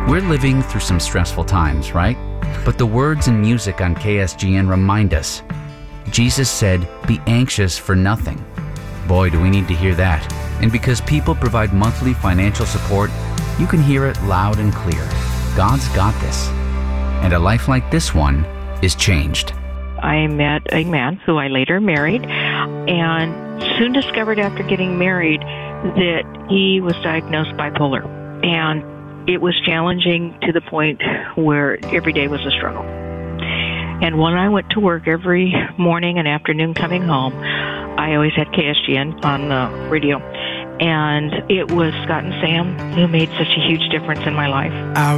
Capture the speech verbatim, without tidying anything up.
We're living through some stressful times, right? But the words and music on K S G N remind us. Jesus said, "Be anxious for nothing." Boy, do we need to hear that. And because people provide monthly financial support, you can hear it loud and clear. God's got this. And a life like this one is changed. I met a man who I later married, and soon discovered after getting married that he was diagnosed bipolar. And it was challenging to the point where every day was a struggle. And when I went to work every morning and afternoon coming home, I always had K S G N on the radio. And it was Scott and Sam who made such a huge difference in my life. I